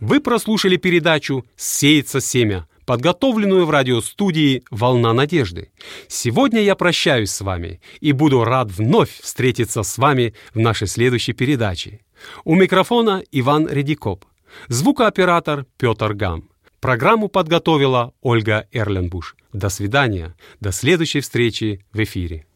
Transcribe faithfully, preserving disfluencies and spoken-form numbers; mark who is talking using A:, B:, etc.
A: Вы прослушали передачу «Сеется семя», подготовленную в радиостудии «Волна надежды». Сегодня я прощаюсь с вами и буду рад вновь встретиться с вами в нашей следующей передаче. У микрофона Иван Редикоп, звукооператор Петр Гам. Программу подготовила Ольга Эрленбуш. До свидания, до следующей встречи в эфире.